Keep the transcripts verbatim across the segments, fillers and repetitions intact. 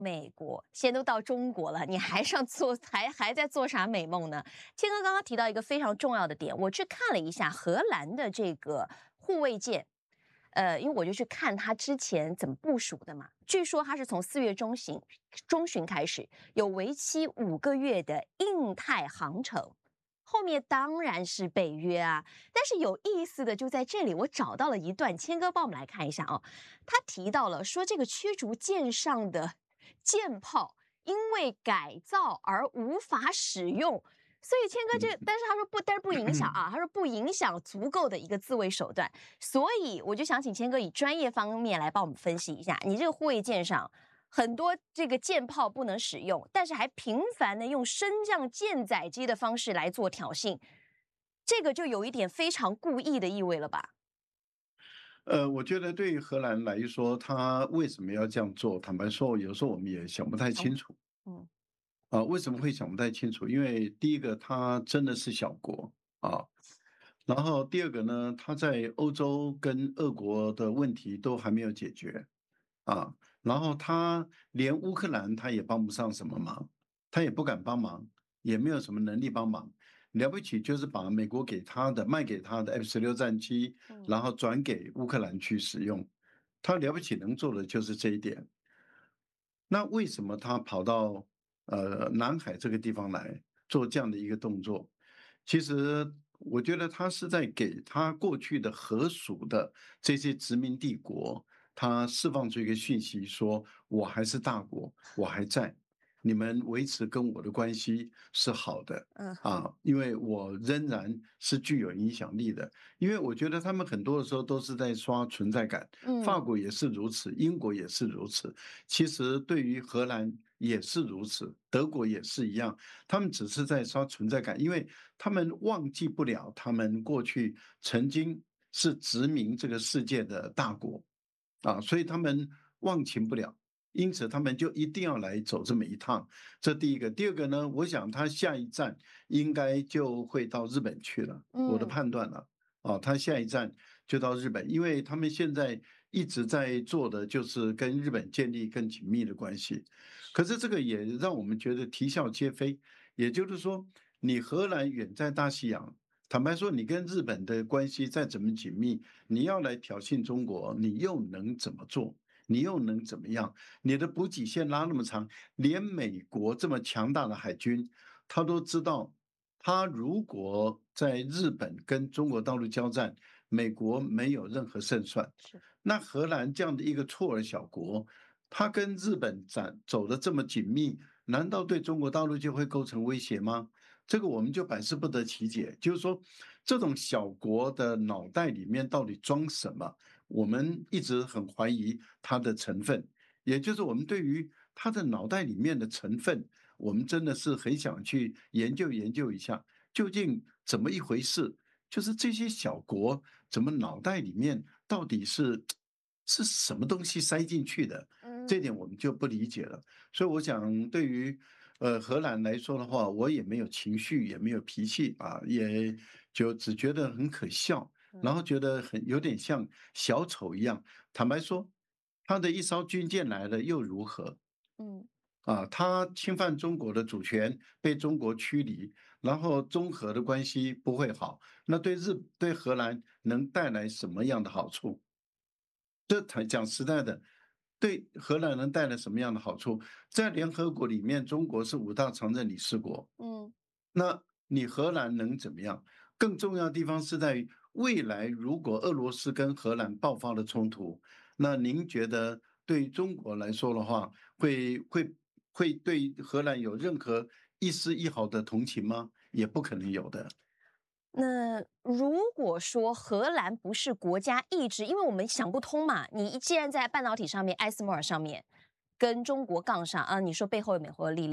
美国，现在都到中国了，你还上做还还在做啥美梦呢？谦哥刚刚提到一个非常重要的点，我去看了一下荷兰的这个护卫舰。呃，因为我就去看他之前怎么部署的嘛。据说他是从四月中旬中旬开始，有为期五个月的印太航程。后面当然是北约啊，但是有意思的就在这里，我找到了一段，谦哥帮我们来看一下啊。他提到了说，这个驱逐舰上的舰炮因为改造而无法使用。所以谦哥这，但是他说不，但是不影响啊，他说不影响足够的一个自卫手段，所以我就想请谦哥以专业方面来帮我们分析一下，你这个护卫舰上很多这个舰炮不能使用，但是还频繁的用升降舰载机的方式来做挑衅，这个就有一点非常故意的意味了吧？ 呃，我觉得对于荷兰来说，他为什么要这样做？坦白说，有时候我们也想不太清楚。 嗯。 啊，为什么会想不太清楚？因为第一个，它真的是小国啊，然后第二个呢，它在欧洲跟俄国的问题都还没有解决啊，然后它连乌克兰它也帮不上什么忙，它也不敢帮忙，也没有什么能力帮忙，了不起就是把美国给他的卖给他的 F 十六战机，然后转给乌克兰去使用，他了不起能做的就是这一点。那为什么他跑到呃南海这个地方来做这样的一个动作？其实我觉得他是在给他过去的河属的这些殖民帝国，他释放出一个讯息说，我还是大国，我还在，你们维持跟我的关系是好的。 嗯。 啊，因为我仍然是具有影响力的，因为我觉得他们很多的时候都是在刷存在感，法嗯。 国也是如此，英国也是如此，其实对于荷兰也是如此，德国也是一样，他们只是在刷存在感，因为他们忘记不了他们过去曾经是殖民这个世界的大国啊，所以他们忘情不了。因此，他们就一定要来走这么一趟，这第一个。第二个呢，我想他下一站应该就会到日本去了，我的嗯。 判断了。啊，他下一站就到日本，因为他们现在一直在做的就是跟日本建立更紧密的关系。可是这个也让我们觉得啼笑皆非，也就是说，你荷兰远在大西洋，坦白说，你跟日本的关系再怎么紧密，你要来挑衅中国，你又能怎么做？你又能怎么样？你的补给线拉那么长，连美国这么强大的海军，他都知道，他如果在日本跟中国大陆交战，美国没有任何胜算。 是。 那荷兰这样的一个错儿小国，他跟日本展走得这么紧密，难道对中国大陆就会构成威胁吗？这个我们就百思不得其解。就是说，这种小国的脑袋里面到底装什么？我们一直很怀疑它的成分，也就是我们对于它的脑袋里面的成分，我们真的是很想去研究研究一下，究竟怎么一回事？就是这些小国怎么脑袋里面到底是是什么东西塞进去的？这点我们就不理解了。所以我想，对于呃荷兰来说的话，我也没有情绪，也没有脾气啊，也就只觉得很可笑。然后觉得很有点像小丑一样。坦白说，他的一艘军舰来了又如何？ 嗯。 啊，他侵犯中国的主权，被中国驱离，然后中荷的关系不会好，那对日对荷兰能带来什么样的好处？这谈讲实在的，对荷兰能带来什么样的好处？在联合国里面，中国是五大常任理事国， 嗯。 那你荷兰能怎么样？更重要的地方是在于未来，如果俄罗斯跟荷兰爆发了冲突，那您觉得对中国来说的话，会会会对荷兰有任何一丝一毫的同情吗？也不可能有的。 那如果说荷兰不是国家意志，因为我们想不通嘛，你既然在半导体上面、艾斯摩尔上面跟中国杠上啊，你说背后有美国的力量，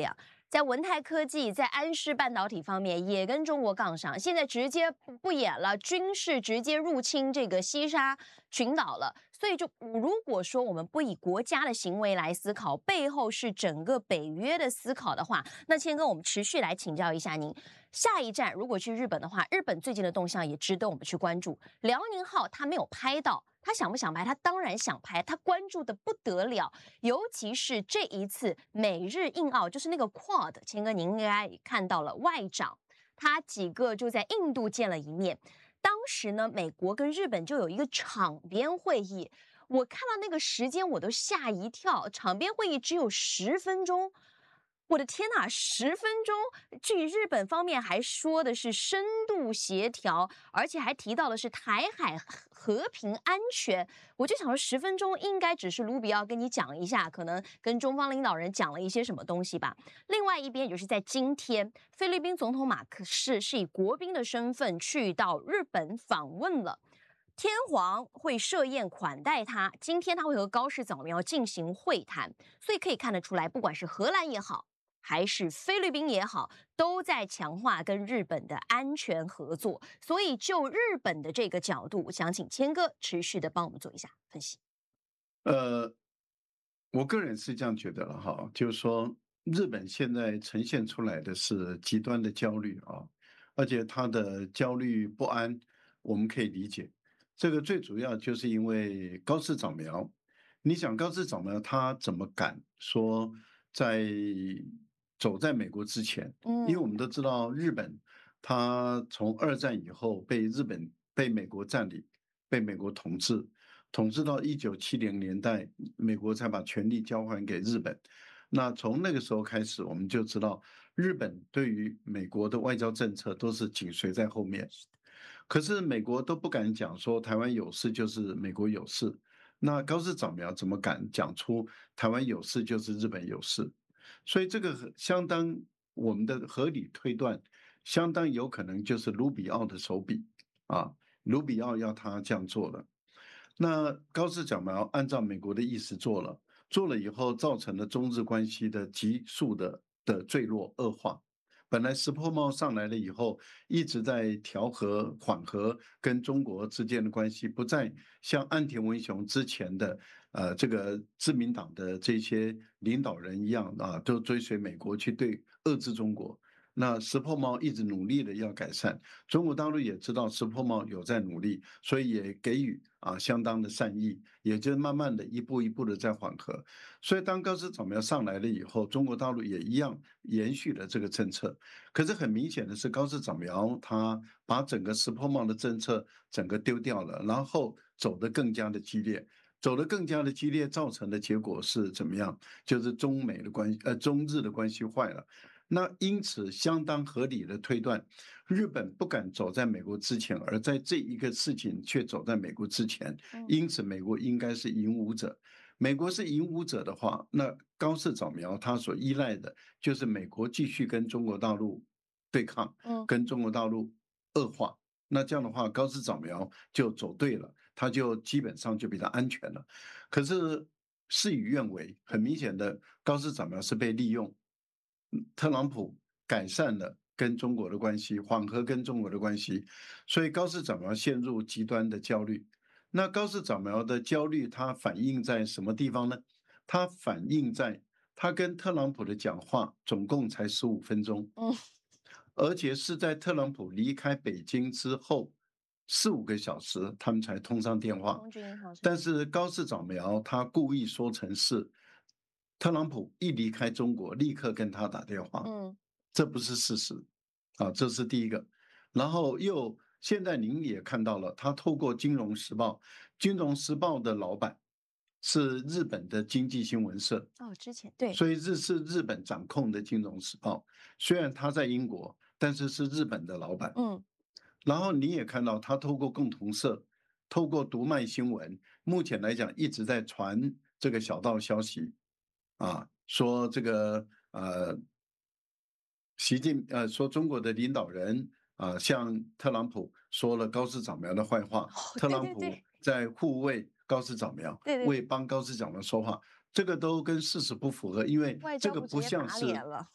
在文泰科技、在安氏半导体方面也跟中国杠上，现在直接不不演了，军事直接入侵这个西沙群岛了。所以就如果说我们不以国家的行为来思考，背后是整个北约的思考的话，那谦哥，我们持续来请教一下您，下一站如果去日本的话，日本最近的动向也值得我们去关注。辽宁号他没有拍到。他想不想拍？他当然想拍，他关注的不得了。尤其是这一次美日印澳，就是那个 Quad， 谦哥您应该看到了，外长他几个就在印度见了一面。当时呢，美国跟日本就有一个场边会议，我看到那个时间我都吓一跳，场边会议只有十分钟。我的天哪，十分钟！据日本方面还说的是深度协调，而且还提到的是台海和平安全。我就想说，十分钟应该只是卢比奥跟你讲一下，可能跟中方领导人讲了一些什么东西吧。另外一边，也就是在今天，菲律宾总统马克士是以国宾的身份去到日本访问了。天皇会设宴款待他，今天他会和高市早苗进行会谈，所以可以看得出来，不管是荷兰也好，还是菲律宾也好，都在强化跟日本的安全合作。所以就日本的这个角度，我想请谦哥持续的帮我们做一下分析。 呃，我个人是这样觉得了哈，就是说日本现在呈现出来的是极端的焦虑啊，而且他的焦虑不安，我们可以理解。这个最主要就是因为高市早苗，你想高市早苗他怎么敢说在走在美国之前？因为我们都知道日本，他从二战以后被日本被美国占领，被美国统治，统治到一九七零年代，美国才把权力交还给日本。那从那个时候开始，我们就知道日本对于美国的外交政策都是紧随在后面。可是美国都不敢讲说台湾有事就是美国有事，那高市早苗怎么敢讲出台湾有事就是日本有事？所以这个相当我们的合理推断，相当有可能就是卢比奥的手笔啊，卢比奥要他这样做了。那高市早苗按照美国的意思做了，做了以后造成了中日关系的急速的的坠落恶化。本来石破茂上来了以后，一直在调和缓和跟中国之间的关系，不再像岸田文雄之前的呃这个自民党的这些领导人一样啊，都追随美国去对遏制中国。那石破茂一直努力的要改善，中国大陆也知道石破茂有在努力，所以也给予啊相当的善意，也就慢慢的一步一步的在缓和。所以当高市早苗上来了以后，中国大陆也一样延续了这个政策。可是很明显的是，高市早苗他把整个石破茂的政策整个丢掉了，然后走得更加的激烈。走得更加的激烈，造成的结果是怎么样？就是中美的关系，呃，中日的关系坏了。那因此，相当合理的推断，日本不敢走在美国之前，而在这一个事情却走在美国之前，因此美国应该是赢武者。美国是赢武者的话，那高市早苗他所依赖的就是美国继续跟中国大陆对抗，跟中国大陆恶化。那这样的话，高市早苗就走对了，他就基本上就比较安全了。可是事与愿违，很明显的，高市早苗是被利用。特朗普改善了跟中国的关系，缓和跟中国的关系，所以高市早苗陷入极端的焦虑。那高市早苗的焦虑，它反映在什么地方呢？它反映在他跟特朗普的讲话总共才十五分钟，而且是在特朗普离开北京之后四五个小时，他们才通上电话。但是高市早苗他故意说成是特朗普一离开中国，立刻跟他打电话，嗯，这不是事实，啊，这是第一个。然后又现在您也看到了，他透过《金融时报》，《金融时报》的老板是日本的经济新闻社， 哦，之前对， 所以日是日本掌控的《金融时报》，虽然他在英国，但是是日本的老板，嗯。然后你也看到，他透过共同社，透过读卖新闻，目前来讲一直在传这个小道消息。啊，说这个呃，习近呃说中国的领导人啊、呃，向特朗普说了高市早苗的坏话，哦、特朗普在护卫高市早苗，对对为帮高市早苗说话，这个都跟事实不符合，因为这个不像是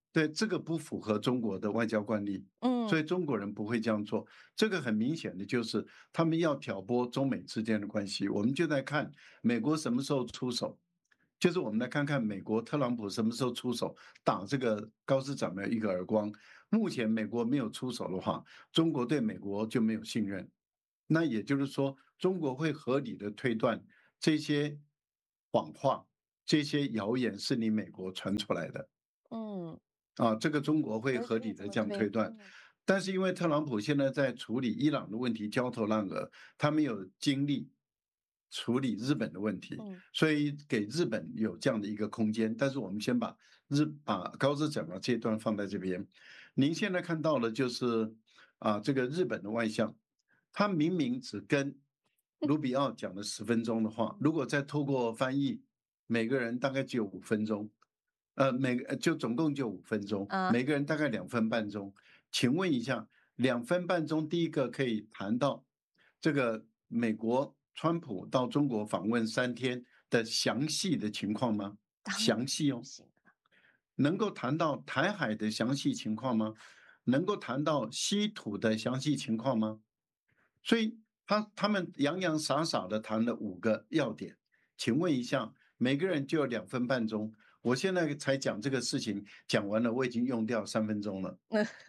对，这个不符合中国的外交惯例，所嗯以中国人不会这样做。这个很明显的就是他们要挑拨中美之间的关系。我们就在看美国什么时候出手，就是我们来看看美国特朗普什么时候出手打这个高市长的一个耳光。目前美国没有出手的话，中国对美国就没有信任。那也就是说，中国会合理的推断这些谎话、这些谣言是你美国传出来的。 嗯， 啊，这个中国会有可以这合理的这样么推， 推断， 嗯但是因为特朗普现在在处理伊朗的问题焦头烂额，他没有精力处理日本的问题， 嗯所以给日本有这样的一个空间。但是我们先把日把高市长的这段放在这边。您现在看到的就是啊，这个日本的外相，他明明只跟卢比奥讲了十分钟的话，如果再透过翻译，每个人大概只有五分钟。呃，每个就总共就五分钟， 啊， 每个人大概两分半钟。请问一下，两分半钟，第一个可以谈到这个美国川普到中国访问三天的详细的情况吗？ 当然详细哦， 不行。 能够谈到台海的详细情况吗？能够谈到稀土的详细情况吗？所以他他们洋洋洒洒的谈了五个要点，请问一下，每个人就有两分半钟，我现在才讲这个事情，讲完了，我已经用掉三分钟了，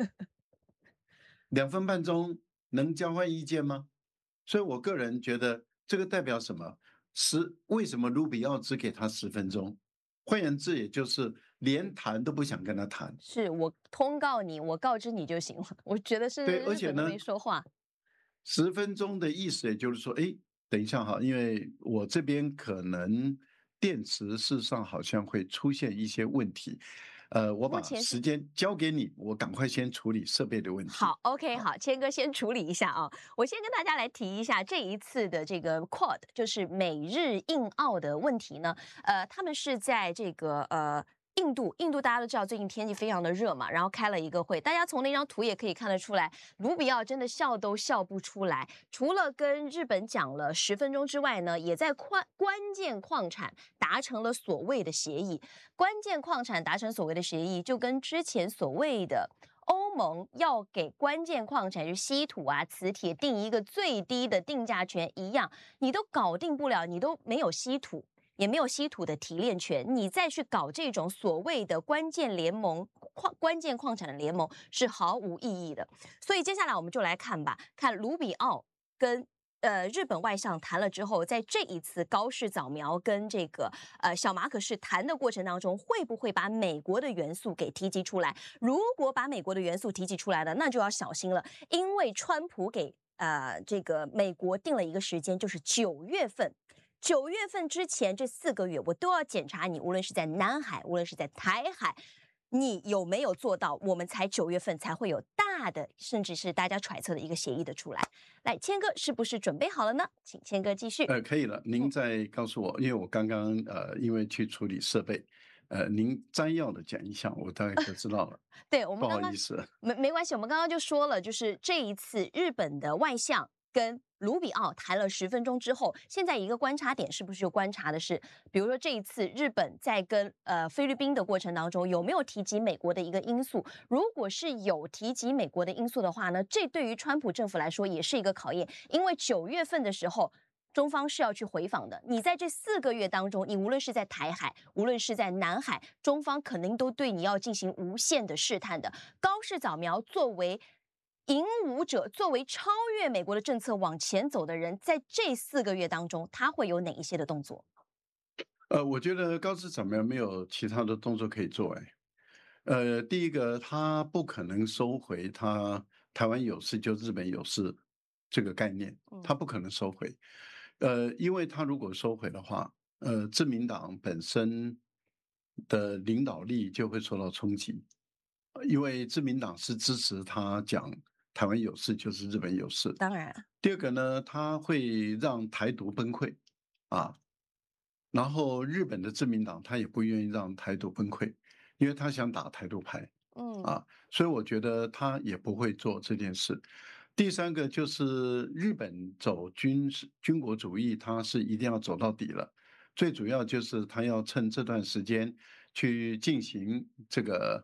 两分半钟能交换意见吗？所以我个人觉得这个代表什么？十为什么卢比奥只给他十分钟？换言之，也就是连谈都不想跟他谈。 是我通告你，我告知你就行了。我觉得对， 是日本都而且呢， 没说话。 十分钟的意思，也就是说，哎，等一下哈，因为我这边可能电池事实上好像会出现一些问题，呃，我把目前是时间交给你，我赶快先处理设备的问题。 好，OK， 好， 好，谦哥先处理一下啊。我先跟大家来提一下这一次的这个 Quad，就是美日印澳的问题呢。呃，他们是在这个呃。印度，印度大家都知道最近天气非常的热嘛，然后开了一个会，大家从那张图也可以看得出来，卢比奥真的笑都笑不出来。除了跟日本讲了十分钟之外呢，也在关关键矿产达成了所谓的协议。关键矿产达成所谓的协议，就跟之前所谓的欧盟要给关键矿产，就稀土啊、磁铁定一个最低的定价权一样，你都搞定不了，你都没有稀土。也没有稀土的提炼权，你再去搞这种所谓的关键联盟、矿关键矿产的联盟是毫无意义的。所以接下来我们就来看吧，看卢比奥跟呃日本外相谈了之后，在这一次高市早苗跟这个呃小马可仕谈的过程当中，会不会把美国的元素给提及出来？如果把美国的元素提及出来了，那就要小心了，因为川普给呃这个美国定了一个时间，就是九月份。九月份之前这四个月，我都要检查你，无论是在南海，无论是在台海，你有没有做到？我们才九月份才会有大的，甚至是大家揣测的一个协议的出来。来，谦哥是不是准备好了呢？请谦哥继续。 呃，可以了，您嗯， 再告诉我，因为我刚刚呃，因为去处理设备，呃，您摘要的讲一下，我大概就知道了， 对，我不们刚刚好意思。 没没关系，我们刚刚就说了，就是这一次日本的外相跟卢比奥谈了十分钟之后，现在一个观察点是不是就观察的是，比如说这一次日本在跟呃菲律宾的过程当中有没有提及美国的一个因素？如果是有提及美国的因素的话呢，这对于川普政府来说也是一个考验，因为九月份的时候。中方是要去回访的。你在这四个月当中，你无论是在台海，无论是在南海，中方肯定都对你要进行无限的试探的。高市早苗作为引舞者，作为超越美国的政策往前走的人，在这四个月当中，他会有哪一些的动作？ 呃，我觉得高市早苗没有其他的动作可以做，哎，呃，第一个，他不可能收回他台湾有事就日本有事这个概念， 嗯， 他不可能收回。呃，因为他如果收回的话，呃，自民党本身的领导力就会受到冲击，呃因为自民党是支持他讲台湾有事就是日本有事。 当然， 第二个呢，他会让台独崩溃啊，然后日本的自民党他也不愿意让台独崩溃，因为他想打台独牌。 嗯， 啊，所以我觉得他也不会做这件事。第三个就是日本走军事军国主义，他是一定要走到底了。最主要就是他要趁这段时间去进行这个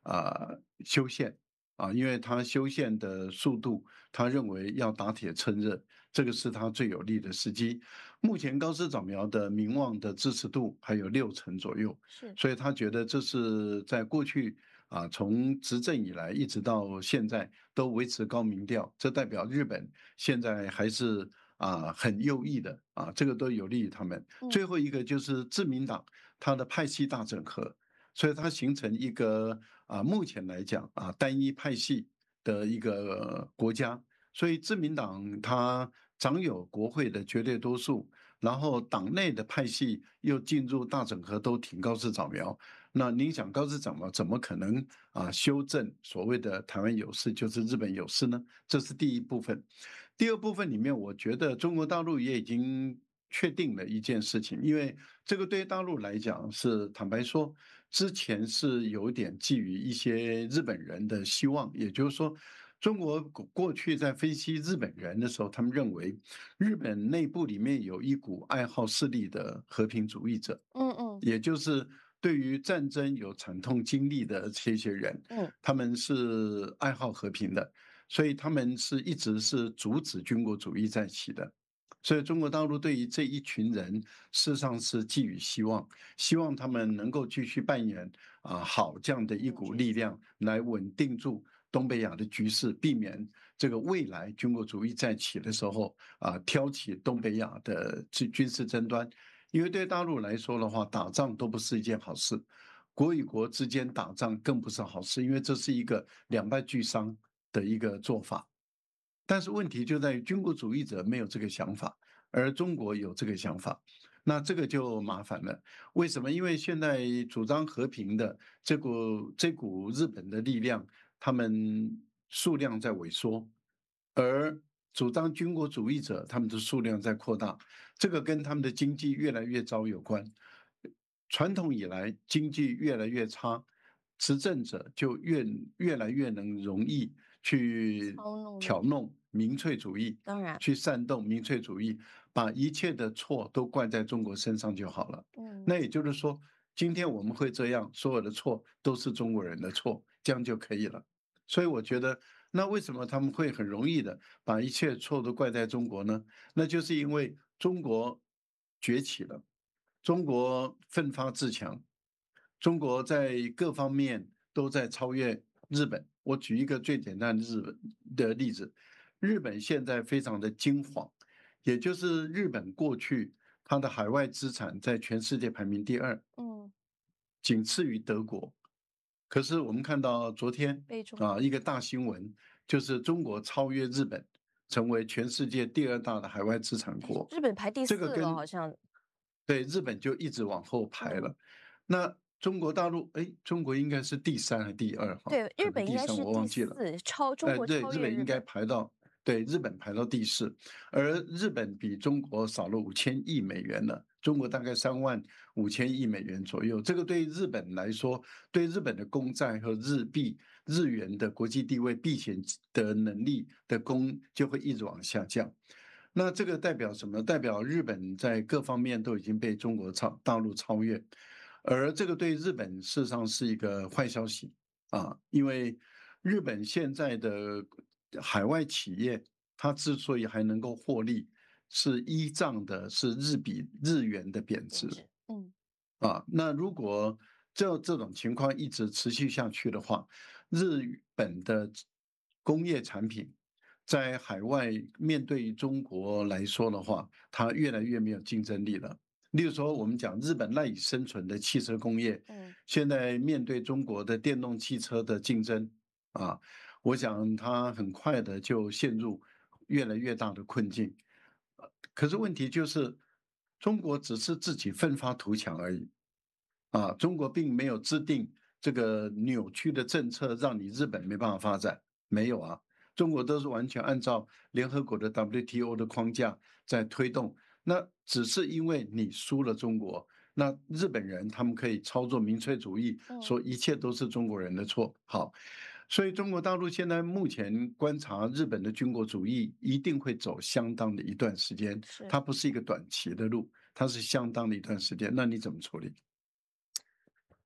啊、修宪啊，因为他修宪的速度，他认为要打铁趁热，这个是他最有利的时机。目前高市早苗的民望的支持度还有六成左右， 是， 所以他觉得这是在过去啊，从执政以来一直到现在都维持高民调，这代表日本现在还是啊很右翼的啊，这个都有利于他们。 嗯， 最后一个就是自民党，它的派系大整合，所以它形成一个啊目前来讲啊单一派系的一个国家，所以自民党它掌有国会的绝对多数，然后党内的派系又进入大整合，都挺高市早苗。那您想高市早苗怎么可能啊修正所谓的台湾有事就是日本有事呢？这是第一部分。第二部分里面，我觉得中国大陆也已经确定了一件事情，因为这个对于大陆来讲是坦白说，之前是有点寄予一些日本人的希望，也就是说，中国过过去在分析日本人的时候，他们认为日本内部里面有一股爱好势力的和平主义者， 嗯嗯也就是对于战争有惨痛经历的这些人， 嗯， 他们是爱好和平的。所以他们是一直是阻止军国主义再起的。所以中国大陆对于这一群人，事实上是寄予希望，希望他们能够继续扮演啊好这样的一股力量，来稳定住东北亚的局势，避免这个未来军国主义再起的时候啊挑起东北亚的军军事争端。因为对大陆来说的话，打仗都不是一件好事，国与国之间打仗更不是好事，因为这是一个两败俱伤的一个做法。但是问题就在于军国主义者没有这个想法，而中国有这个想法，那这个就麻烦了。为什么？因为现在主张和平的这股这股日本的力量，他们数量在萎缩，而主张军国主义者他们的数量在扩大，这个跟他们的经济越来越糟有关。传统以来经济越来越差，执政者就越越来越能容易去操弄的， 挑弄民粹主义， 当然， 去煽动民粹主义，把一切的错都怪在中国身上就好了。 嗯， 那也就是说，今天我们会这样，所有的错都是中国人的错，这样就可以了。所以我觉得，那为什么他们会很容易的把一切错都怪在中国呢？那就是因为中国崛起了，中国奋发自强，中国在各方面都在超越日本。我举一个最简单的日本的例子，日本现在非常的惊惶，也就是日本过去它的海外资产在全世界排名第二， 嗯， 仅次于德国。可是我们看到昨天被中啊，一个大新闻就是中国超越日本，成为全世界第二大的海外资产国。 日本排第四了， 这个跟好像， 对日本就一直往后排嗯， 了。那中国大陆，哎，中国应该是第三还是第二哈？ 对，日本应可能第三， 该是第我忘记了。 四，超中呃，对， 国超日本应该越日本， 排到对，日本排到第四，而日本比中国少了五千亿美元了，中国大概三万五千亿美元左右。这个对日本来说，对日本的公债和日币、日元的国际地位、避险的能力的功就会一直往下降。那这个代表什么？代表日本在各方面都已经被中国超大陆超越，而这个对日本事实上是一个坏消息啊，因为日本现在的海外企业，它之所以还能够获利，是依仗的是日币日元的贬值。 贬值，嗯， 啊，那如果这这种情况一直持续下去的话，日本的工业产品在海外面对于中国来说的话，它越来越没有竞争力了。例如说，我们讲日本赖以生存的汽车工业， 嗯， 现在面对中国的电动汽车的竞争，啊，我想它很快的就陷入越来越大的困境。呃可是问题就是，中国只是自己奋发图强而已。啊，中国并没有制定这个扭曲的政策，让你日本没办法发展，没有啊，中国都是完全按照联合国的 W T O 的框架在推动。那只是因为你输了中国，那日本人他们可以操作民粹主义， 嗯， 说一切都是中国人的错。好，所以中国大陆现在目前观察日本的军国主义，一定会走相当的一段时间， 是。 它不是一个短期的路，它是相当的一段时间。那你怎么处理？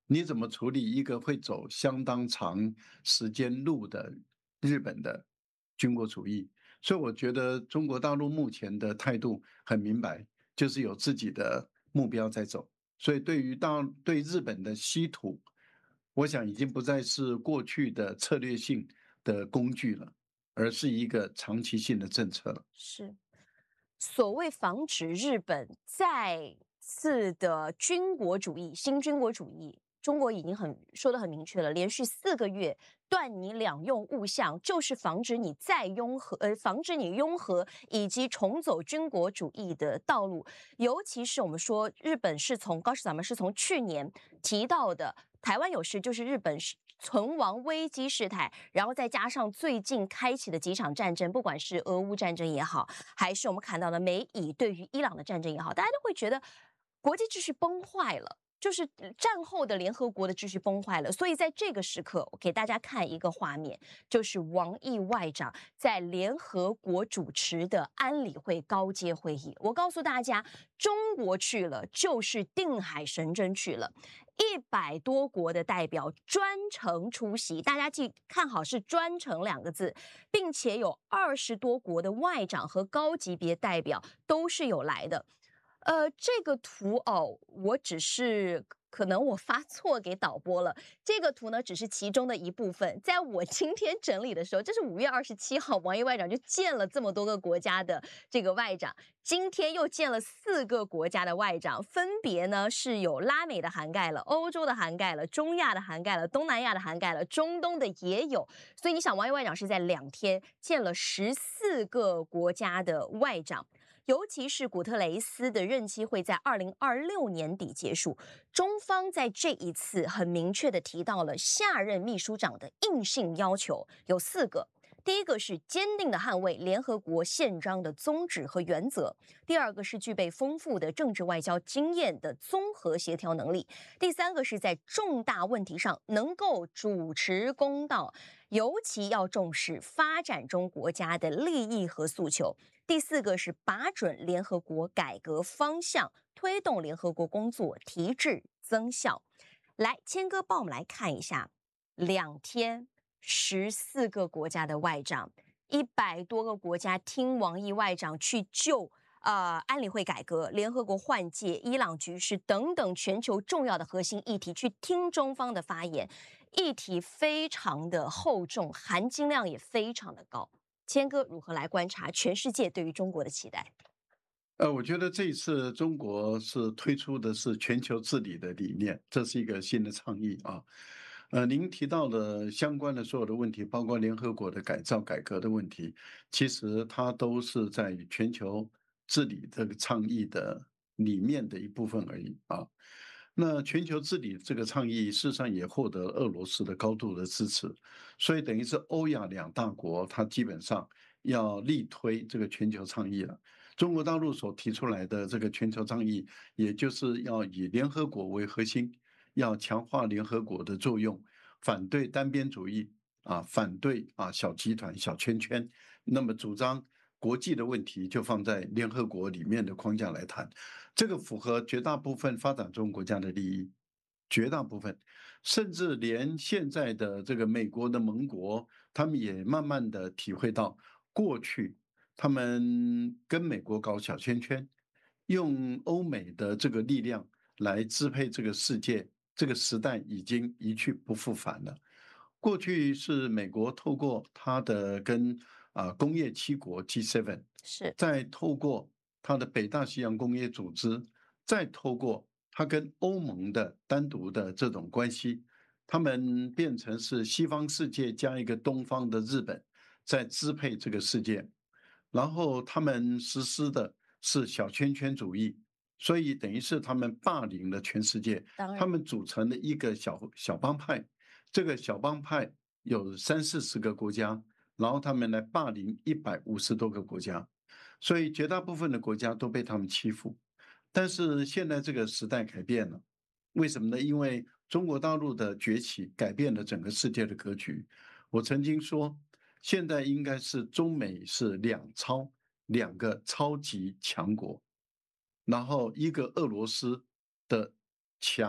你怎么处理一个会走相当长时间路的日本的军国主义？所以我觉得中国大陆目前的态度很明白，就是有自己的目标在走。所以对于大对日本的稀土，我想已经不再是过去的策略性的工具了，而是一个长期性的政策了。 是。所谓防止日本再次的军国主义、新军国主义，中国已经很说得很明确了，连续四个月断你两用物项，就是防止你再拥核，呃，防止你拥核以及重走军国主义的道路。尤其是我们说日本是从高市早们是从去年提到的台湾有事，就是日本是存亡危机事态，然后再加上最近开启的几场战争，不管是俄乌战争也好，还是我们看到的美以对于伊朗的战争也好，大家都会觉得国际秩序崩坏了。就是战后的联合国的秩序崩坏了，所以在这个时刻，我给大家看一个画面，就是王毅外长在联合国主持的安理会高阶会议。我告诉大家，中国去了，就是定海神针去了。一百多国的代表专程出席，大家记看好是专程两个字，并且有二十多国的外长和高级别代表都是有来的。呃，这个图哦，我只是可能我发错给导播了。这个图呢，只是其中的一部分。在我今天整理的时候，这是五月二十七号，王毅外长就见了这么多个国家的这个外长。今天又见了四个国家的外长，分别呢是有拉美的涵盖了，欧洲的涵盖了，中亚的涵盖了，东南亚的涵盖了，中东的也有。所以你想，王毅外长是在两天见了十四个国家的外长。尤其是古特雷斯的任期会在二零二六年底结束，中方在这一次很明确的提到了下任秘书长的硬性要求有四个。第一个是坚定的捍卫联合国宪章的宗旨和原则，第二个是具备丰富的政治外交经验的综合协调能力，第三个是在重大问题上能够主持公道，尤其要重视发展中国家的利益和诉求。第四个是把准联合国改革方向，推动联合国工作提质增效。来，谦哥帮我们来看一下，两天十四个国家的外长，一百多个国家听王毅外长去就呃安理会改革、联合国换届、伊朗局势等等全球重要的核心议题，去听中方的发言，议题非常的厚重，含金量也非常的高。谦哥如何来观察全世界对于中国的期待？ 呃，我觉得这一次中国是推出的是全球治理的理念，这是一个新的倡议啊。呃，您提到的相关的所有的问题，包括联合国的改造改革的问题，其实它都是在全球治理这个倡议的里面的一部分而已啊。那全球治理这个倡议，事实上也获得俄罗斯的高度的支持，所以等于是欧亚两大国，它基本上要力推这个全球倡议了。中国大陆所提出来的这个全球倡议，也就是要以联合国为核心，要强化联合国的作用，反对单边主义啊，反对啊小集团、小圈圈。那么主张国际的问题就放在联合国里面的框架来谈，这个符合绝大部分发展中国家的利益，绝大部分，甚至连现在的这个美国的盟国，他们也慢慢的体会到过去。他们跟美国搞小圈圈，用欧美的这个力量来支配这个世界，这个时代已经一去不复返了。过去是美国透过它的跟啊工业七国 G 七， 是再透过它的北大西洋工业组织，再透过它跟欧盟的单独的这种关系，他们变成是西方世界加一个东方的日本，在支配这个世界。然后他们实施的是小圈圈主义，所以等于是他们霸凌了全世界。 当然， 他们组成了一个小小帮派，这个小帮派有三四十个国家，然后他们来霸凌一百五十多个国家，所以绝大部分的国家都被他们欺负。但是现在这个时代改变了，为什么呢？因为中国大陆的崛起改变了整个世界的格局。我曾经说，现在应该是中美是两超，两个超级强国，然后一个俄罗斯的强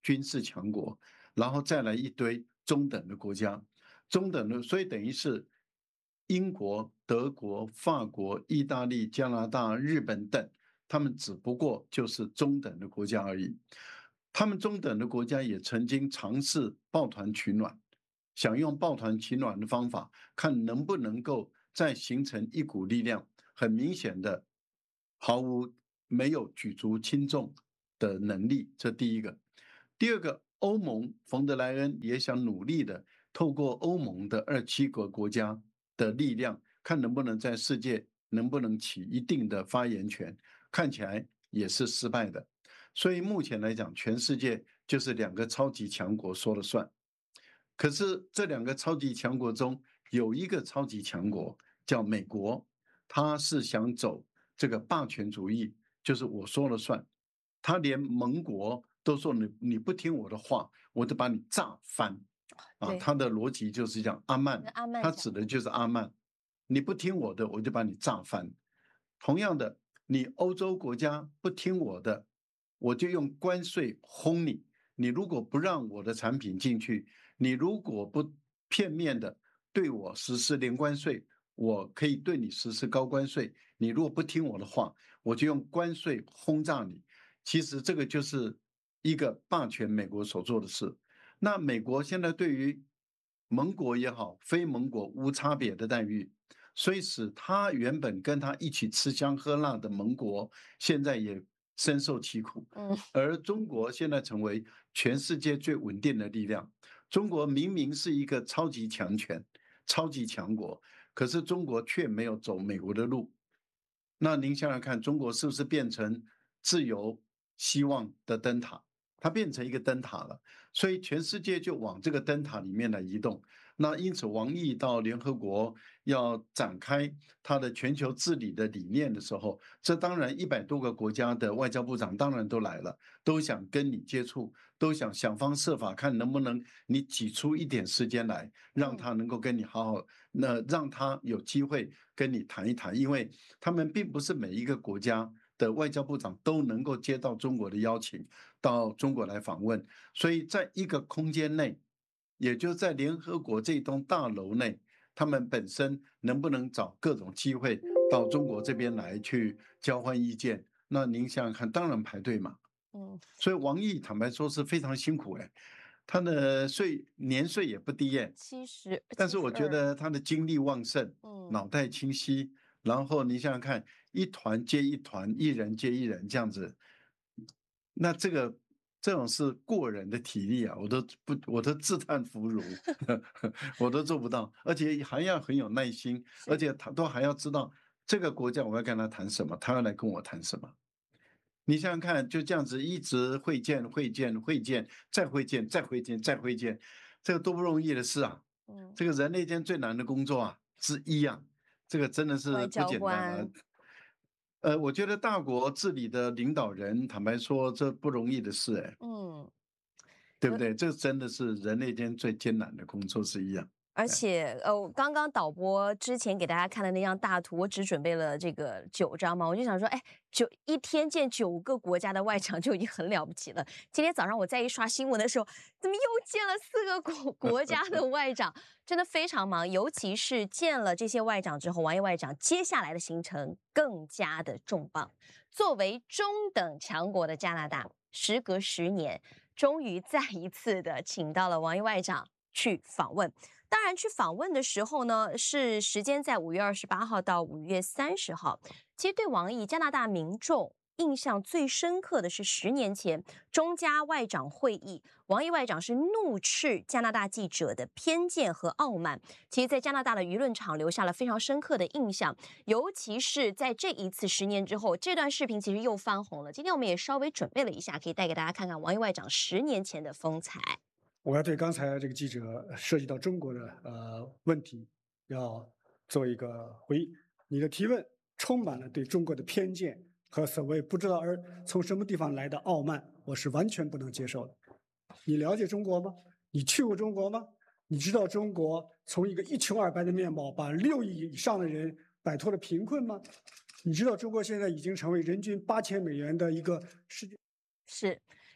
军事强国，然后再来一堆中等的国家，中等的，所以等于是英国、德国、法国、意大利、加拿大、日本等，他们只不过就是中等的国家而已。他们中等的国家也曾经尝试抱团取暖，想用抱团取暖的方法，看能不能够再形成一股力量，很明显的毫无没有举足轻重的能力，这第一个。第二个，欧盟冯德莱恩也想努力的透过欧盟的二七个国家的力量，看能不能在世界能不能起一定的发言权，看起来也是失败的。所以目前来讲，全世界就是两个超级强国说了算。可是这两个超级强国中有一个超级强国叫美国，他是想走这个霸权主义，就是我说了算。他连盟国都说你你不听我的话，我就把你炸翻。啊，他的逻辑就是讲阿曼，他指的就是阿曼，你不听我的，我就把你炸翻。同样的，你欧洲国家不听我的，我就用关税轰你。你如果不让我的产品进去，你如果不片面的对我实施零关税，我可以对你实施高关税。你如果不听我的话，我就用关税轰炸你。其实这个就是一个霸权美国所做的事。那美国现在对于盟国也好，非盟国无差别的待遇，所以使他原本跟他一起吃香喝辣的盟国，现在也深受其苦。而中国现在成为全世界最稳定的力量。中国明明是一个超级强权、超级强国，可是中国却没有走美国的路。那您想想看，中国是不是变成自由希望的灯塔？它变成一个灯塔了，所以全世界就往这个灯塔里面来移动。那因此，王毅到联合国要展开他的全球治理的理念的时候，这当然一百多个国家的外交部长当然都来了，都想跟你接触，都想想方设法看能不能你挤出一点时间来，让他能够跟你好好，那让他有机会跟你谈一谈，因为他们并不是每一个国家的外交部长都能够接到中国的邀请，到中国来访问，所以在一个空间内，也就在联合国这栋大楼内，他们本身能不能找各种机会到中国这边来去交换意见？那您想想看，当然排队嘛。嗯，所以王毅坦白说是非常辛苦哎，他的岁年岁也不低哎， 七十， 但是我觉得他的精力旺盛， 嗯， 脑袋清晰。然后你想想看，一团接一团，一人接一人这样子，那这个这种是过人的体力啊，我都不，我都自叹弗如，我都做不到，而且还要很有耐心，而且他都还要知道这个国家我要跟他谈什么，他要来跟我谈什么。你想想看，就这样子一直会见、会见、会见，再会见、再会见、再会见，这个多不容易的事啊！这个人类间最难的工作啊之一啊。这个真的是不简单啊！呃，我觉得大国治理的领导人，坦白说，这不容易的事哎。嗯，对不对？这真的是人类间最艰难的工作之一啊。 而且，呃，刚刚导播之前给大家看的那张大图，我只准备了这个九张嘛，我就想说，哎，九一天见九个国家的外长就已经很了不起了。今天早上我在一刷新闻的时候，怎么又见了四个国国家的外长，真的非常忙。尤其是见了这些外长之后，王毅外长接下来的行程更加的重磅。作为中等强国的加拿大，时隔十年，终于再一次的请到了王毅外长去访问。当然，去访问的时候呢，是时间在五月二十八号到五月三十号。其实对王毅，加拿大民众印象最深刻的是十年前中加外长会议，王毅外长是怒斥加拿大记者的偏见和傲慢。其实，在加拿大的舆论场留下了非常深刻的印象，尤其是在这一次十年之后，这段视频其实又翻红了。今天我们也稍微准备了一下，可以带给大家看看王毅外长十年前的风采。 我要对刚才这个记者涉及到中国的呃问题，要做一个回应。你的提问充满了对中国的偏见和所谓不知道而从什么地方来的傲慢，我是完全不能接受的。你了解中国吗？你去过中国吗？你知道中国从一个一穷二白的面貌，把六亿以上的人摆脱了贫困吗？你知道中国现在已经成为人均八千美元的一个世界？ 是。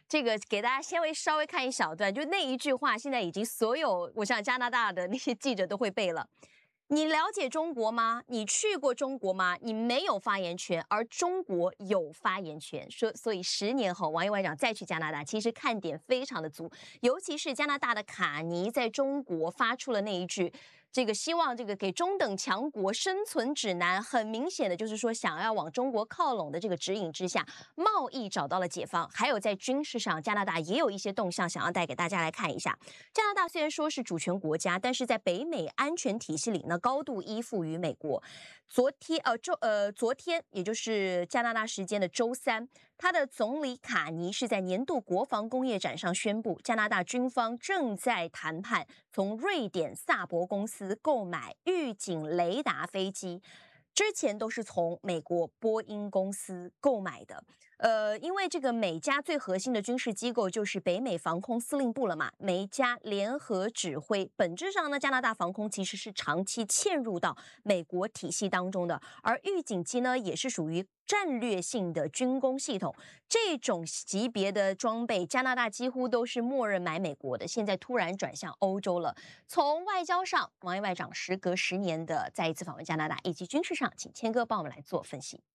这个给大家先微稍微看一小段，就那一句话，现在已经所有我想加拿大的那些记者都会背了。你了解中国吗？你去过中国吗？你没有发言权，而中国有发言权。说，所以十年后，王毅外长再去加拿大，其实看点非常的足，尤其是加拿大的卡尼在中国发出了那一句。这个希望这个给中等强国生存指南，很明显的就是说想要往中国靠拢的这个指引之下，贸易找到了解放，还有在军事上，加拿大也有一些动向，想要带给大家来看一下。加拿大虽然说是主权国家，但是在北美安全体系里呢，高度依附于美国。昨天呃周呃昨天，也就是加拿大时间的周三，他的总理卡尼是在年度国防工业展上宣布，加拿大军方正在谈判从瑞典萨博公司购买预警雷达飞机，之前都是从美国波音公司购买的。呃，因为这个美加最核心的军事机构就是北美防空司令部了嘛，美加联合指挥。本质上呢，加拿大防空其实是长期嵌入到美国体系当中的，而预警机呢也是属于战略性的军工系统。这种级别的装备，加拿大几乎都是默认买美国的，现在突然转向欧洲了。从外交上，王毅外长时隔十年的再一次访问加拿大，以及军事上，请谦哥帮我们来做分析。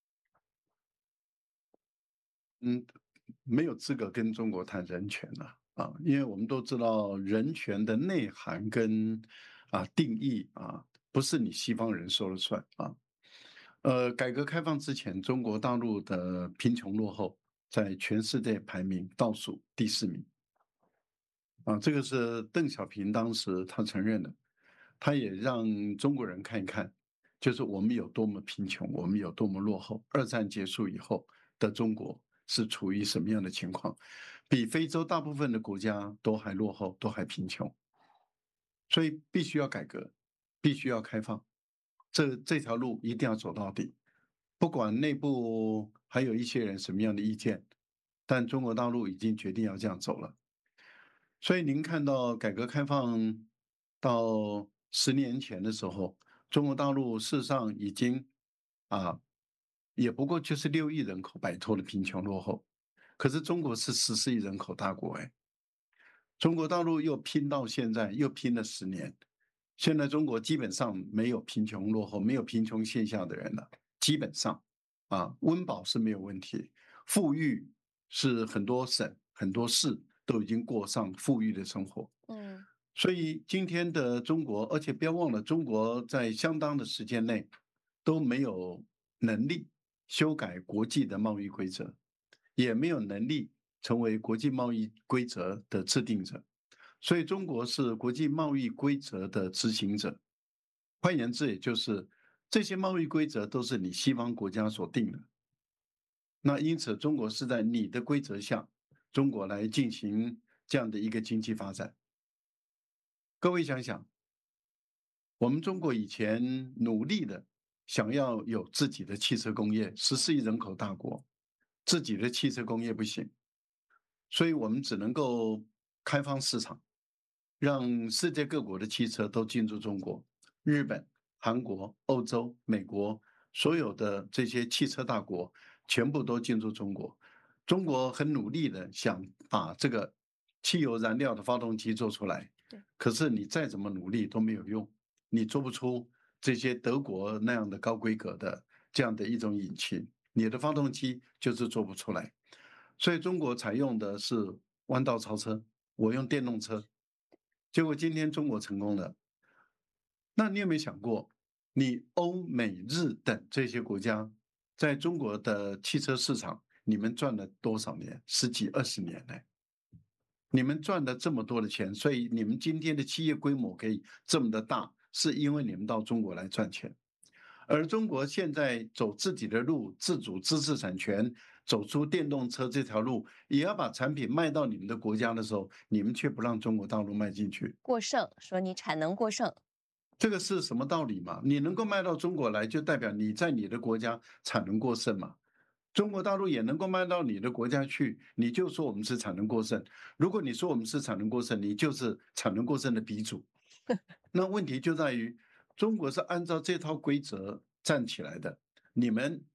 嗯，没有资格跟中国谈人权了啊，因为我们都知道人权的内涵跟啊定义啊，不是你西方人说了算啊。呃，改革开放之前，中国大陆的贫穷落后在全世界排名倒数第四名啊，这个是邓小平当时他承认的，他也让中国人看一看，就是我们有多么贫穷，我们有多么落后。二战结束以后的中国是处于什么样的情况？比非洲大部分的国家都还落后，都还贫穷，所以必须要改革，必须要开放，这这条路一定要走到底，不管内部还有一些人什么样的意见，但中国大陆已经决定要这样走了。所以您看到改革开放到十年前的时候，中国大陆事实上已经啊，也不过就是六亿人口摆脱了贫穷落后，可是中国是十四亿人口大国哎，中国大陆又拼到现在，又拼了十年，现在中国基本上没有贫穷落后、没有贫穷现象的人了，基本上啊，温饱是没有问题，富裕是很多省、很多市都已经过上富裕的生活。 嗯， 所以今天的中国，而且不要忘了，中国在相当的时间内都没有能力修改国际的贸易规则，也没有能力成为国际贸易规则的制定者，所以中国是国际贸易规则的执行者。换言之，也就是这些贸易规则都是你西方国家所定的。那因此，中国是在你的规则下，中国来进行这样的一个经济发展。各位想想，我们中国以前努力的想要有自己的汽车工业，十四亿人口大国，自己的汽车工业不行，所以我们只能够开放市场，让世界各国的汽车都进入中国，日本、韩国、欧洲、美国，所有的这些汽车大国全部都进入中国。中国很努力的想把这个汽油燃料的发动机做出来，可是你再怎么努力都没有用，你做不出这些德国那样的高规格的这样的一种引擎，你的发动机就是做不出来。所以中国采用的是弯道超车，我用电动车，结果今天中国成功了。那你有没有想过，你欧美日等这些国家在中国的汽车市场，你们赚了多少年？十几二十年呢？你们赚了这么多的钱，所以你们今天的企业规模可以这么的大，是因为你们到中国来赚钱。而中国现在走自己的路，自主知识产权，走出电动车这条路，也要把产品卖到你们的国家的时候，你们却不让中国大陆卖进去， 过剩，说你产能过剩， 这个是什么道理嘛？你能够卖到中国来，就代表你在你的国家产能过剩嘛？中国大陆也能够卖到你的国家去，你就说我们是产能过剩。如果你说我们是产能过剩，你就是产能过剩的鼻祖。那问题就在于，中国是按照这套规则站起来的，你们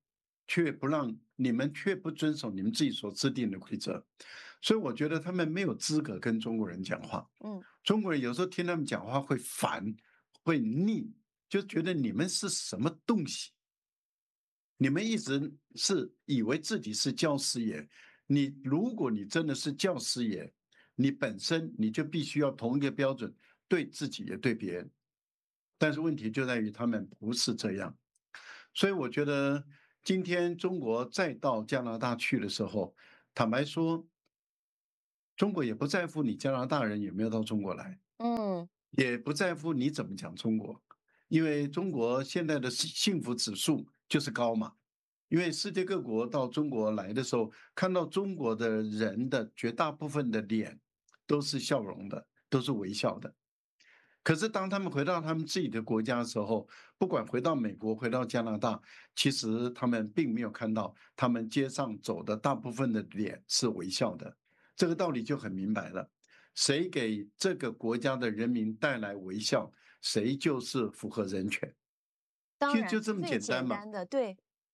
却不让你们却不遵守你们自己所制定的规则，所以我觉得他们没有资格跟中国人讲话。 嗯， 中国人有时候听他们讲话会烦，会腻，就觉得你们是什么东西？你们一直是以为自己是教师爷，你如果你真的是教师爷，你本身你就必须要同一个标准对自己也对别人。但是问题就在于他们不是这样，所以我觉得今天中国再到加拿大去的时候，坦白说，中国也不在乎你加拿大人有没有到中国来， 嗯， 也不在乎你怎么讲中国，因为中国现在的幸幸福指数就是高嘛。因为世界各国到中国来的时候，看到中国的人的绝大部分的脸都是笑容的，都是微笑的。可是当他们回到他们自己的国家的时候，不管回到美国、回到加拿大，其实他们并没有看到他们街上走的大部分的脸是微笑的。这个道理就很明白了，谁给这个国家的人民带来微笑，谁就是符合人权。 当然就就这么最简单嘛。 简单的，对，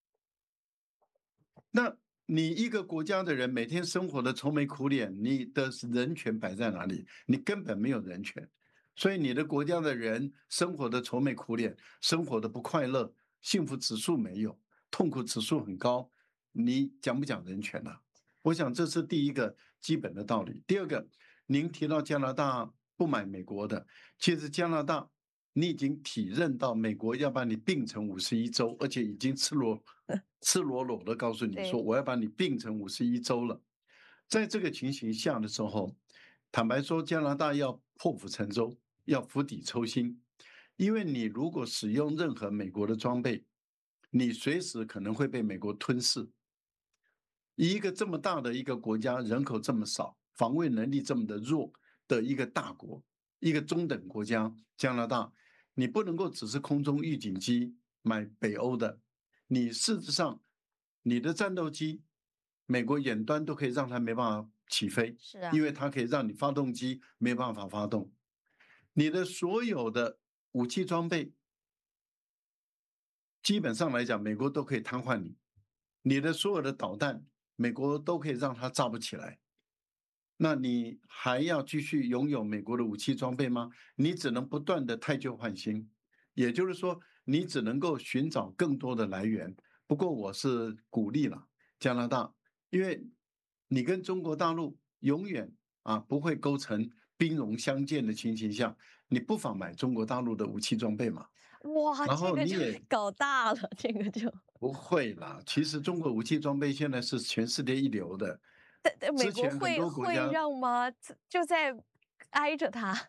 那你一个国家的人每天生活的愁眉苦脸，你的人权摆在哪里？你根本没有人权，所以你的国家的人生活的愁眉苦脸，生活的不快乐，幸福指数没有，痛苦指数很高，你讲不讲人权呢、啊？我想这是第一个基本的道理。第二个，您提到加拿大不买美国的，其实加拿大你已经体认到美国要把你并成五十一州，而且已经赤裸赤裸裸的告诉你说，我要把你并成五十一州了。在这个情形下的时候，坦白说，加拿大要破釜沉舟，要釜底抽薪，因为你如果使用任何美国的装备，你随时可能会被美国吞噬。一个这么大的一个国家，人口这么少，防卫能力这么的弱的一个大国，一个中等国家，加拿大，你不能够只是空中预警机买北欧的，你事实上你的战斗机，美国远端都可以让它没办法起飞， 是啊， 因为它可以让你发动机没办法发动，你的所有的武器装备，基本上来讲，美国都可以瘫痪你，你的所有的导弹。美国都可以让它炸不起来，那你还要继续拥有美国的武器装备吗？你只能不断的汰旧换新，也就是说，你只能够寻找更多的来源。不过我是鼓励了加拿大，因为你跟中国大陆永远啊不会构成兵戎相见的情形下，你不妨买中国大陆的武器装备嘛。 哇， 然这个就后你也搞大了，这个就， 不会啦，其实中国武器装备现在是全世界一流的。 但但美国之前很会会多国家， 让吗？就就在挨着他，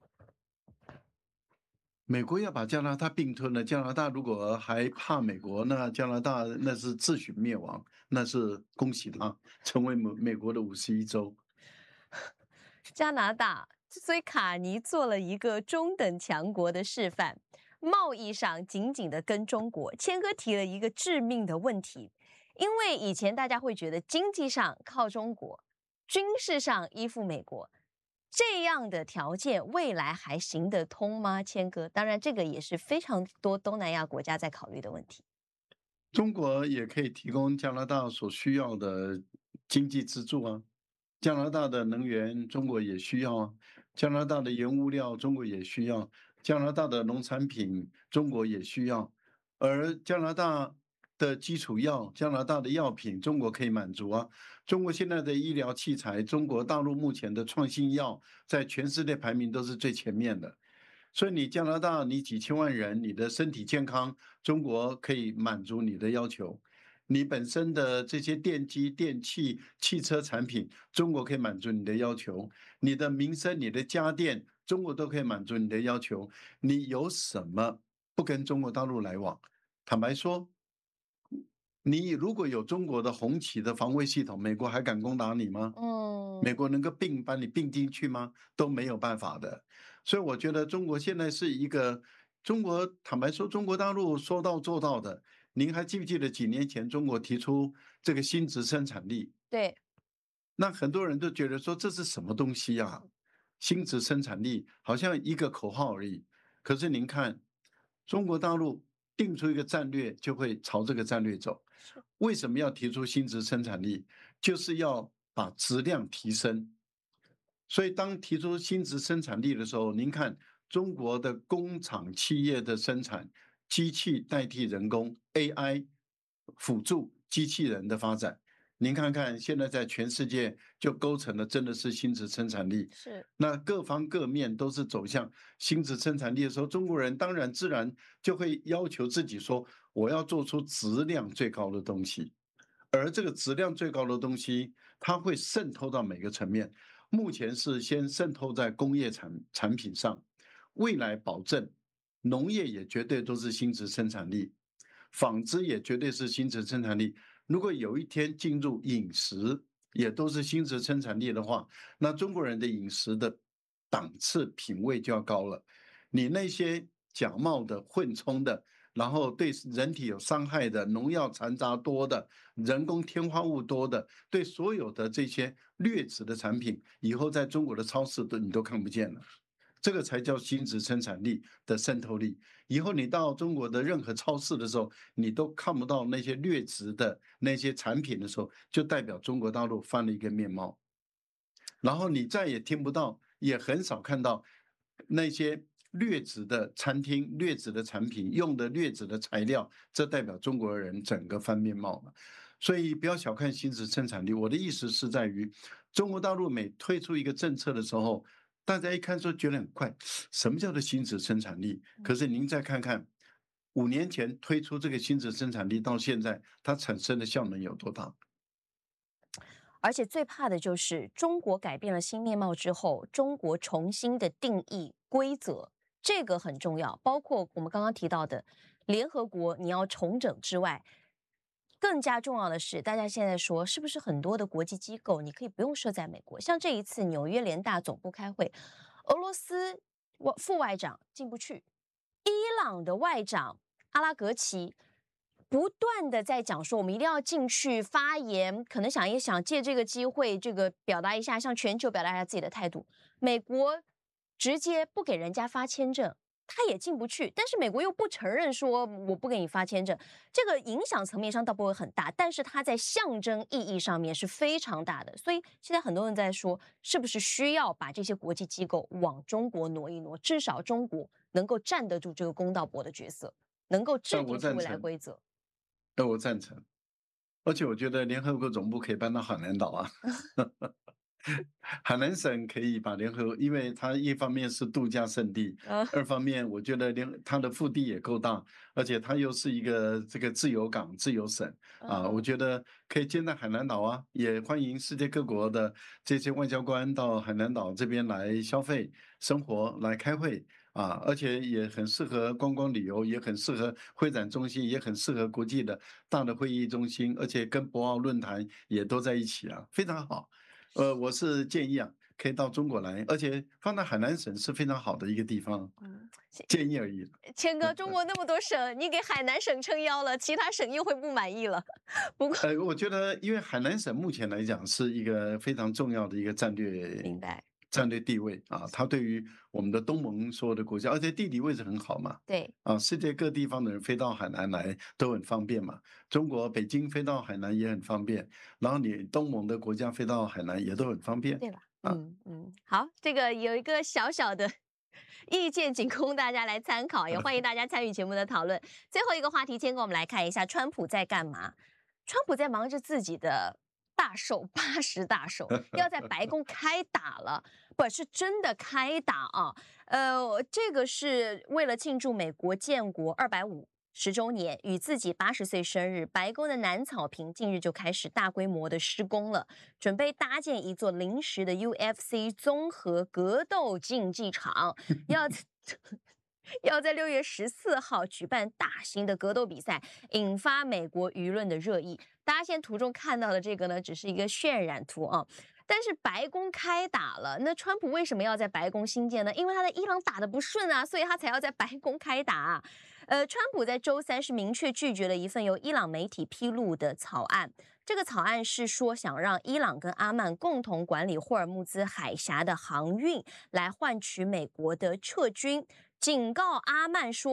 美国要把加拿大并吞了，加拿大如果还怕美国，那加拿大那是自寻灭亡，那是恭喜他成为美美国的五十一州。 加拿大，所以卡尼做了一个中等强国的示范，贸易上紧紧的跟中国。谦哥提了一个致命的问题，因为以前大家会觉得经济上靠中国，军事上依附美国，这样的条件未来还行得通吗？谦哥，当然这个也是非常多东南亚国家在考虑的问题。 中国也可以提供加拿大所需要的经济支柱啊，加拿大的能源中国也需要啊，加拿大的原物料中国也需要，加拿大的农产品中国也需要，而加拿大的基础药、加拿大的药品中国可以满足啊。中国现在的医疗器材，中国大陆目前的创新药在全世界排名都是最前面的。所以你加拿大，你几千万人，你的身体健康，中国可以满足你的要求；你本身的这些电机、电器、汽车产品，中国可以满足你的要求；你的民生、你的家电，中国都可以满足你的要求。你有什么不跟中国大陆来往？坦白说，你如果有中国的红旗的防卫系统，美国还敢攻打你吗？ 嗯， 美国能够并把你并进去吗？都没有办法的。所以我觉得中国现在是一个中国，坦白说，中国大陆说到做到的。您还记不记得几年前中国提出这个新质生产力？ 对， 那很多人都觉得说这是什么东西呀？新质生产力好像一个口号而已。可是您看，中国大陆定出一个战略，就会朝这个战略走。为什么要提出新质生产力？就是要把质量提升。所以当提出新质生产力的时候，您看中国的工厂企业的生产，机器代替人工 ，A I 辅助机器人的发展。您看看，现在在全世界就构成了真的是新质生产力。 是， 那各方各面都是走向新质生产力的时候，中国人当然自然就会要求自己说，我要做出质量最高的东西。而这个质量最高的东西，它会渗透到每个层面。目前是先渗透在工业产产品上，未来保证农业也绝对都是新质生产力，纺织也绝对是新质生产力。如果有一天进入饮食，也都是新质生产力的话，那中国人的饮食的档次品味就要高了。你那些假冒的、混充的，然后对人体有伤害的、农药残渣多的、人工添加物多的，对所有的这些劣质的产品，以后在中国的超市都你都看不见了。这个才叫新质生产力的渗透力。以后你到中国的任何超市的时候，你都看不到那些劣质的那些产品的时候，就代表中国大陆翻了一个面貌。然后你再也听不到，也很少看到那些劣质的餐厅、劣质的产品用的劣质的材料，这代表中国人整个翻面貌了。所以不要小看新质生产力。我的意思是在于，中国大陆每推出一个政策的时候，大家一看说觉得很快，什么叫做新质生产力？可是您再看看，五年前推出这个新质生产力到现在，它产生的效能有多大？ 而且最怕的就是中国改变了新面貌之后，中国重新的定义规则，这个很重要。包括我们刚刚提到的联合国，你要重整之外，更加重要的是，大家现在说是不是很多的国际机构你可以不用设在美国？像这一次纽约联大总部开会，俄罗斯副外长进不去，伊朗的外长阿拉格齐不断的在讲说，我们一定要进去发言，可能想也想借这个机会，这个表达一下，向全球表达一下自己的态度。美国直接不给人家发签证，他也进不去，但是美国又不承认说我不给你发签证，这个影响层面上倒不会很大，但是它在象征意义上面是非常大的。所以现在很多人在说，是不是需要把这些国际机构往中国挪一挪，至少中国能够站得住这个公道伯的角色，能够制定出未来规则。 那我赞成，而且我觉得联合国总部可以搬到海南岛啊。海南省可以把联合，因为它一方面是度假胜地，二方面我觉得联它的腹地也够大，而且它又是一个这个自由港、自由省啊，我觉得可以建在海南岛啊，也欢迎世界各国的这些外交官到海南岛这边来消费、生活、来开会啊，而且也很适合观光旅游，也很适合会展中心，也很适合国际的大的会议中心，而且跟博鳌论坛也都在一起啊，非常好。呃，我是建议啊，可以到中国来，而且放在海南省是非常好的一个地方。嗯，建议而已。 谦哥，中国那么多省，你给海南省撑腰了，其他省又会不满意了。不过， 呃，我觉得，因为海南省目前来讲是一个非常重要的一个战略， 明白。 战略地位啊，它对于我们的东盟所有的国家，而且地理位置很好嘛。 对。 啊，世界各地方的人飞到海南来都很方便嘛。中国北京飞到海南也很方便，然后你东盟的国家飞到海南也都很方便。 对吧？嗯嗯，好，这个有一个小小的意见，仅供大家来参考，也欢迎大家参与节目的讨论。最后一个话题，先跟我们来看一下，川普在干嘛？川普在忙着自己的大寿，八十大寿，要在白宫开打了，不是真的开打啊。呃，这个是为了庆祝美国建国二百五十周年，与自己八十岁生日，白宫的南草坪近日就开始大规模的施工了，准备搭建一座临时的 U F C 综合格斗竞技场，要。要在六月十四号举办大型的格斗比赛，引发美国舆论的热议。大家现在图中看到的这个呢，只是一个渲染图啊。但是白宫开打了，那川普为什么要在白宫新建呢？因为他在伊朗打得不顺啊，所以他才要在白宫开打啊。呃，川普在周三是明确拒绝了一份由伊朗媒体披露的草案。这个草案是说想让伊朗跟阿曼共同管理霍尔木兹海峡的航运，来换取美国的撤军。警告阿曼说，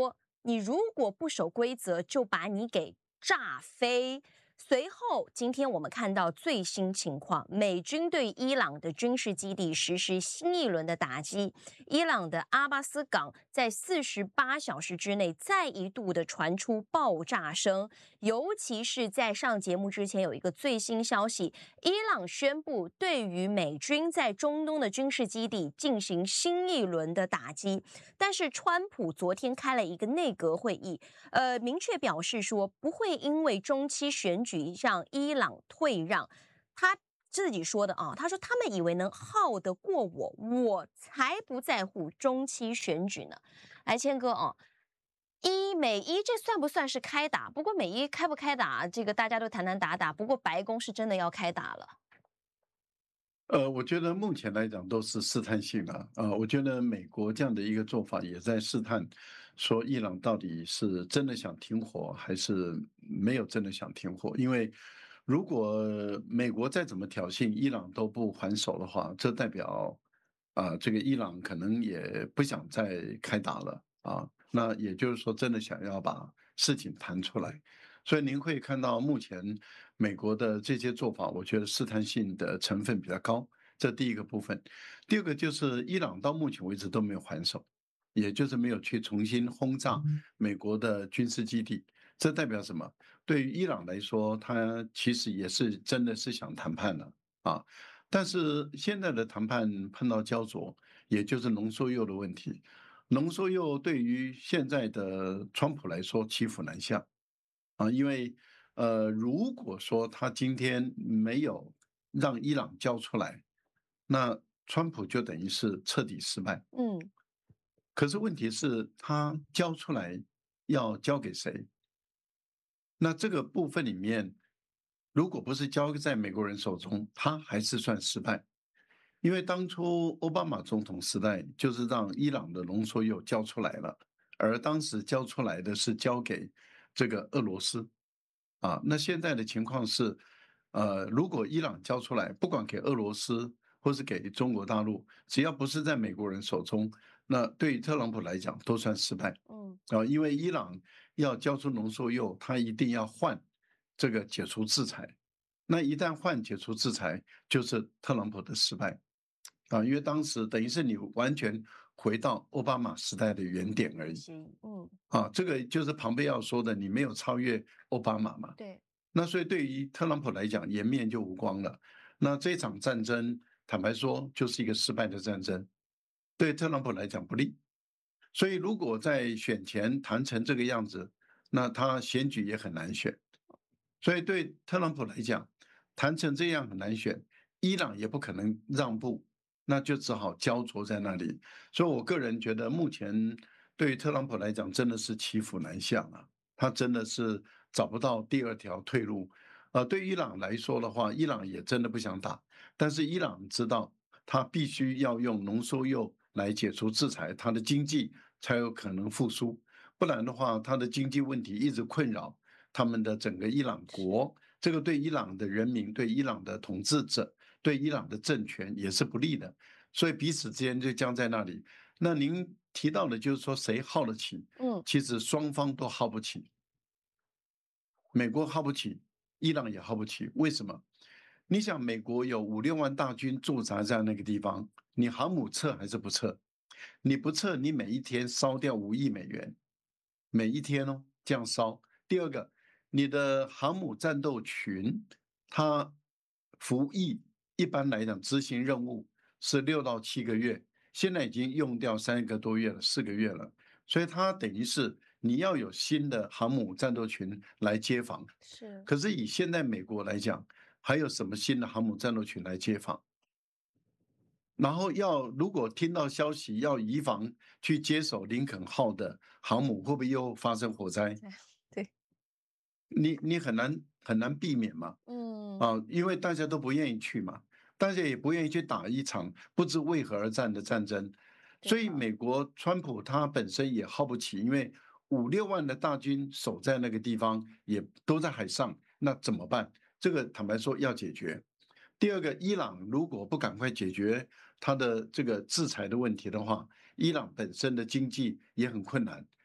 你如果不守规则，就把你给炸飞。随后，今天我们看到最新情况，美军对伊朗的军事基地实施新一轮的打击。伊朗的阿巴斯港在四十八小时之内再一度的传出爆炸声，尤其是在上节目之前有一个最新消息，伊朗宣布对于美军在中东的军事基地进行新一轮的打击。但是，川普昨天开了一个内阁会议，呃，明确表示说不会因为中期选举让伊朗退让。他自己说的啊，他说他们以为能耗得过我，我才不在乎中期选举呢。来，谦哥啊，一美伊这算不算是开打？不过美伊开不开打，这个大家都谈谈打打。不过白宫是真的要开打了。 呃，我觉得目前来讲都是试探性的啊、呃，我觉得美国这样的一个做法也在试探，说伊朗到底是真的想停火，还是没有真的想停火？因为如果美国再怎么挑衅，伊朗都不还手的话，这代表啊、呃这个伊朗可能也不想再开打了啊。那也就是说，真的想要把事情谈出来。所以您会看到目前美国的这些做法，我觉得试探性的成分比较高，这第一个部分。第二个就是伊朗到目前为止都没有还手，也就是没有去重新轰炸美国的军事基地。这代表什么？对于伊朗来说，他其实也是真的是想谈判的啊。但是现在的谈判碰到焦灼，也就是浓缩铀的问题。浓缩铀对于现在的川普来说骑虎难下。啊，因为呃，如果说他今天没有让伊朗交出来，那川普就等于是彻底失败。 嗯， 可是问题是，他交出来要交给谁？那这个部分里面，如果不是交在美国人手中，他还是算失败。因为当初奥巴马总统时代就是让伊朗的浓缩铀交出来了，而当时交出来的是交给这个俄罗斯。啊，那现在的情况是，呃，如果伊朗交出来，不管给俄罗斯或是给中国大陆，只要不是在美国人手中，那对于特朗普来讲都算失败。 嗯， 啊，因为伊朗要交出浓缩铀，他一定要换这个解除制裁。那一旦换解除制裁，就是特朗普的失败。啊，因为当时等于是你完全回到奥巴马时代的原点而已。 嗯， 啊，这个就是庞贝奥说的，你没有超越奥巴马嘛？ 对。 那所以对于特朗普来讲，颜面就无光了。那这场战争，坦白说，就是一个失败的战争，对特朗普来讲不利。所以如果在选前谈成这个样子，那他选举也很难选。所以对特朗普来讲，谈成这样很难选，伊朗也不可能让步，那就只好焦灼在那里。所以我个人觉得，目前对于特朗普来讲，真的是骑虎难下啊，他真的是找不到第二条退路。呃，对伊朗来说的话，伊朗也真的不想打，但是伊朗知道，他必须要用浓缩铀来解除制裁，他的经济才有可能复苏，不然的话，他的经济问题一直困扰他们的整个伊朗国，这个对伊朗的人民、对伊朗的统治者、对伊朗的政权也是不利的，所以彼此之间就僵在那里。那您提到的就是说谁耗得起？ 嗯， 其实双方都耗不起，美国耗不起，伊朗也耗不起。为什么？你想，美国有五六万大军驻扎在那个地方，你航母撤还是不撤？你不撤，你每一天烧掉五亿美元，每一天哦这样烧。第二个，你的航母战斗群，它服役一般来讲执行任务是六到七个月，现在已经用掉三个多月了，四个月了，所以它等于是你要有新的航母战斗群来接防。 是。 可是以现在美国来讲，还有什么新的航母战斗群来接防？然后要如果听到消息要移防去接手林肯号的航母，会不会又发生火灾？ 对， 你你很难很难避免嘛。 嗯， 啊，因为大家都不愿意去嘛，大家也不愿意去打一场不知为何而战的战争，所以美国川普他本身也耗不起，因为五六万的大军守在那个地方，也都在海上，那怎么办？这个坦白说要解决。第二个，伊朗如果不赶快解决它的这个制裁的问题的话，伊朗本身的经济也很困难。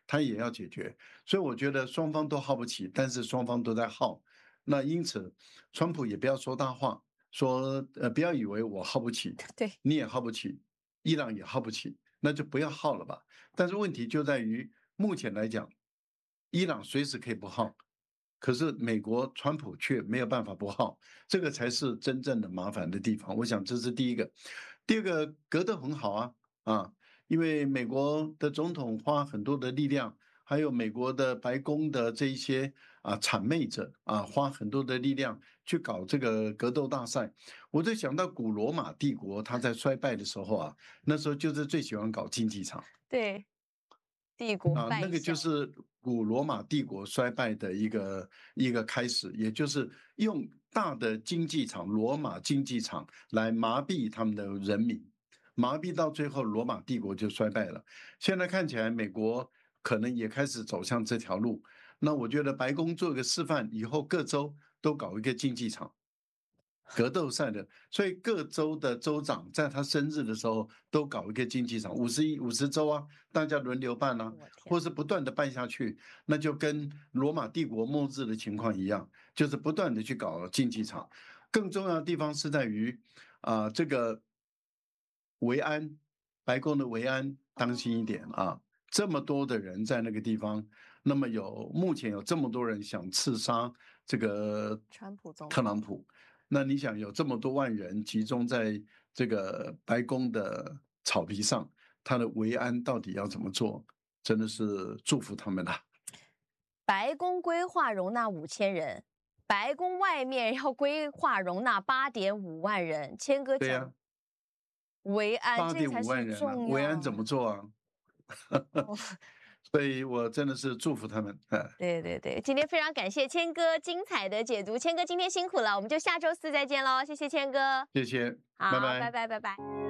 他也要解决。所以我觉得双方都耗不起，但是双方都在耗。那因此，川普也不要说大话，说呃不要以为我耗不起， 对， 你也耗不起，伊朗也耗不起，那就不要耗了吧。但是问题就在于，目前来讲，伊朗随时可以不耗，可是美国川普却没有办法不耗，这个才是真正的麻烦的地方。我想这是第一个。第二个，格得很好啊啊，因为美国的总统花很多的力量，还有美国的白宫的这一些啊谄媚者啊，花很多的力量去搞这个格斗大赛。我就想到古罗马帝国，它在衰败的时候啊，那时候就是最喜欢搞竞技场。 对，帝国啊，那败个就效， 是古罗马帝国衰败的一个一个开始，也就是用大的竞技场，罗马竞技场来麻痹他们的人民，麻痹到最后，罗马帝国就衰败了。现在看起来，美国可能也开始走向这条路。那我觉得白宫做个示范，以后各州都搞一个竞技场。格斗赛的，所以各州的州长在他生日的时候都搞一个竞技场，五十一五十州啊，大家轮流办啊，或是不断的办下去，那就跟罗马帝国末日的情况一样，就是不断的去搞竞技场。更重要的地方是在于啊、呃，这个维安，白宫的维安当心一点啊，这么多的人在那个地方，那么有目前有这么多人想刺杀这个川普总统特朗普。那你想有这么多万人集中在这个白宫的草皮上，他的维安到底要怎么做？真的是祝福他们啦。 白宫规划容纳五千人，白宫外面要规划容纳八点五万人。谦哥对呀、 讲，维安八点这才是五万人啊， 重要。 维安怎么做啊？ 哦所以我真的是祝福他们。哎， 对对对，今天非常感谢谦哥精彩的解读，谦哥今天辛苦了，我们就下周四再见喽，谢谢谦哥， 谢谢， 好， 拜拜拜拜拜拜。